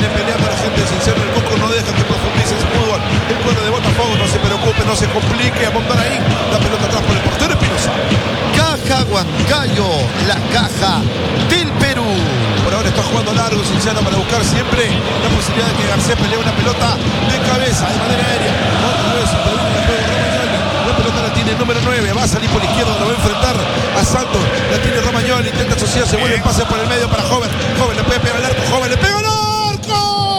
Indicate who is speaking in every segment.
Speaker 1: viene peleando la gente de Cienciano. El Cusco no deja que profundice ese fútbol. El cuadro de Botafogo no se preocupe, no se complique. A Mondaraín, la pelota atrás por el portero Espinosa.
Speaker 2: Caja Huancayo, la caja del Perú.
Speaker 1: Por ahora está jugando largo Cienciano para buscar siempre la posibilidad de que Garcés pelee una pelota de cabeza, de manera aérea. Otra vez interviene en el juego Romagnoli. La pelota la tiene el número 9. Va a salir por la izquierda, lo va a enfrentar a Santos. La tiene Romagnoli, intenta asociar, se vuelve el pase por el medio para Joven. Joven le puede pegar al arco, Joven le pega al arco.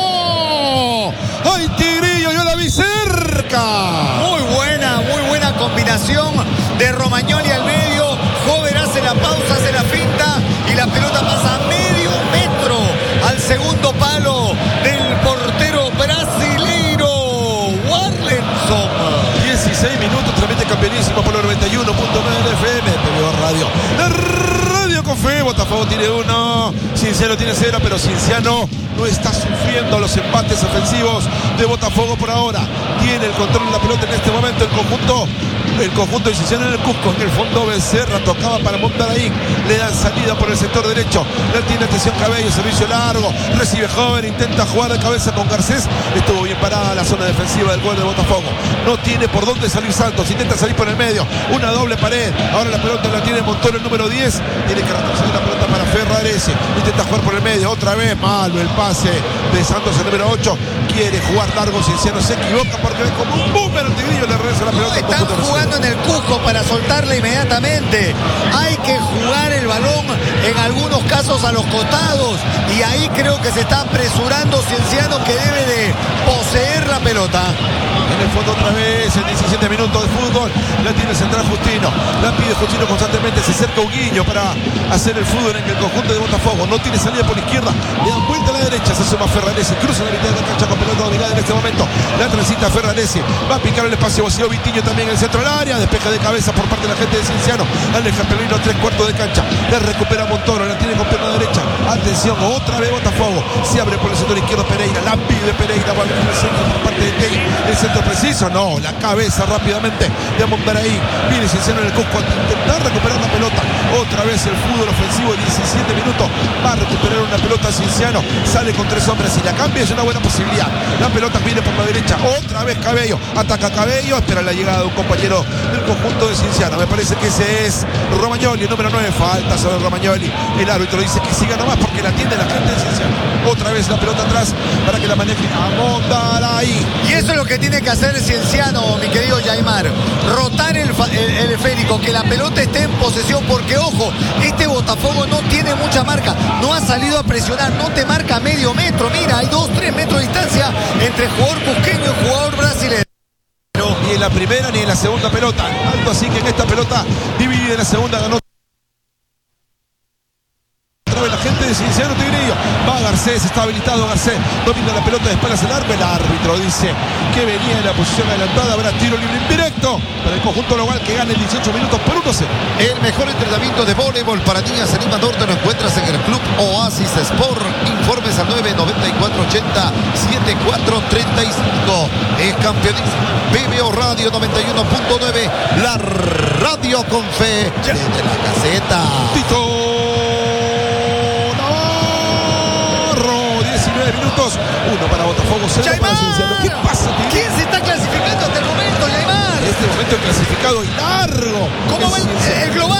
Speaker 1: ¡Ay, Tigrillo! Yo la vi cerca.
Speaker 3: Muy buena combinación de Romagnoli al medio. Joven hace la pausa, hace la finta y la pelota pasa a medio metro al segundo palo del portero brasileiro Warlenson.
Speaker 1: 16 minutos, transmite campeonísimo por los 91.9 FM, PBO Radio. La radio con fe, Botafogo tiene 1, Cienciano tiene 0, pero Cienciano no está sufriendo los empates ofensivos de Botafogo por ahora. Tiene el control de la pelota en este momento el conjunto de Cienciano en el Cusco. En el fondo Becerra tocaba para Mondaraín, le dan salida por el sector derecho, la tiene atención Cabello, servicio largo, recibe Joven, intenta jugar de cabeza con Garcés, estuvo bien parada la zona defensiva del gol de Botafogo, no tiene por dónde salir Santos, intenta salir por el medio, una doble pared, ahora la pelota la tiene Montoro el número 10, tiene que retroceder la pelota para Ferrarese, intenta jugar por el medio, otra vez malo el pase de Santos el número 8, quiere jugar largo, Cienciano se equivoca porque ve como un boomerang, Tigrillo le regresa la pelota.
Speaker 3: Están jugando en el Cusco para soltarla inmediatamente. Hay que jugar el balón en algunos casos a los costados y ahí creo que se está apresurando Cienciano, que debe de poseer la pelota.
Speaker 1: En el fondo otra vez, en 17 minutos de fútbol, la tiene el central Justino, la pide Justino constantemente, se acerca Huguinho para hacer el fútbol en el conjunto de Botafogo, no tiene salida por la izquierda, le dan vuelta a la derecha, se suma Ferrarese, cruza la mitad de la cancha con pelota dominada en este momento, la transita Ferrarese, va a picar el espacio vacío, Vitinho también en el centro del área, despeja de cabeza por parte de la gente de Cienciano, aleja Pelino, 3/4 de cancha, la recupera Montoro, la tiene con pierna derecha, atención, otra vez Botafogo, se abre por el sector izquierdo Pereira, la pide Pereira, va a venir el centro por parte de Tegui, el centro preciso, no, la cabeza rápidamente de Mondaraín, viene Cienciano en el Cusco a intentar recuperar la pelota, otra vez el fútbol ofensivo, 17 minutos, va a recuperar una pelota Cienciano, sale con 3 hombres y la cambia, es una buena posibilidad, la pelota viene por la derecha, otra vez Cabello, ataca Cabello, espera la llegada de un compañero del conjunto de Cienciano, me parece que ese es Romagnoli, el número 9, falta sobre Romagnoli, el árbitro dice que siga nomás porque la atiende la gente de Cienciano, otra vez la pelota atrás para que la maneje a Mondaraín.
Speaker 3: Y eso es lo que tiene que hacer Cienciano, mi querido Yaimar, rotar el esférico, que la pelota esté en posesión, porque ojo, este Botafogo no tiene mucha marca, no ha salido a presionar, no te marca medio metro, mira, hay 2-3 metros de distancia entre jugador cusqueño y jugador brasileño.
Speaker 1: Ni en la primera ni en la segunda pelota, tanto así que en esta pelota dividida en la segunda ganó la gente de Cienciano. Tigrillo, va Garcés, está habilitado Garcés, domina la pelota de espaldas el arco, el árbitro dice que venía en la posición adelantada, habrá tiro libre indirecto para el conjunto local que gana en 18 minutos por 1-0.
Speaker 2: El mejor entrenamiento de voleibol para niñas en Lima Norte lo encuentras en el Club Oasis Sport. Informes al 99480-7435. Es campeonísimo PBO Radio 91.9, la radio con fe desde la caseta.
Speaker 1: Tito 19 minutos, 1 para Botafogo, 0 para Cienciano. ¿Qué pasa, Tigrillo?
Speaker 3: ¿Quién se está clasificando hasta el momento, Yaimar?
Speaker 1: Este momento clasificado y largo.
Speaker 3: ¿Cómo va el global?